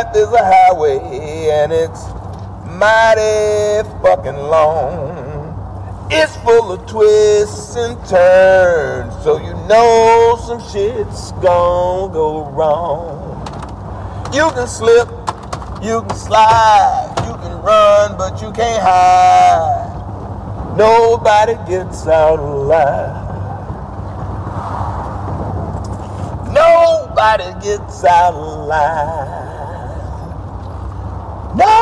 life is a highway and it's mighty fucking long. It's full of twists and turns, so you know some shit's gonna go wrong. You can slip, you can slide, you can run, but you can't hide. Nobody gets out alive. Nobody gets out alive. No.